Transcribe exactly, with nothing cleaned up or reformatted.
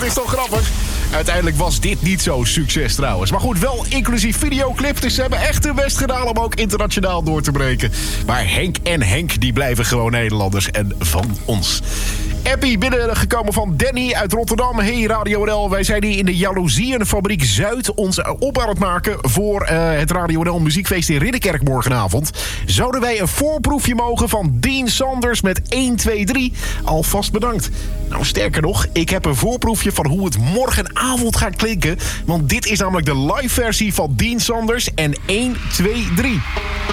Dat is toch grappig? Uiteindelijk was dit niet zo'n succes trouwens. Maar goed, wel inclusief videoclip. Dus ze hebben echt hun best gedaan om ook internationaal door te breken. Maar Henk en Henk, die blijven gewoon Nederlanders en van ons. Appie binnengekomen van Danny uit Rotterdam. Hey Radio N L, wij zijn hier in de Jaloezieënfabriek Zuid ons op aan het maken voor uh, het Radio N L muziekfeest in Ridderkerk morgenavond. Zouden wij een voorproefje mogen van Dean Sanders met één, twee, drie? Alvast bedankt. Nou, sterker nog, ik heb een voorproefje van hoe het morgenavond gaat klinken. Want dit is namelijk de live versie van Dean Sanders en één, twee, drie.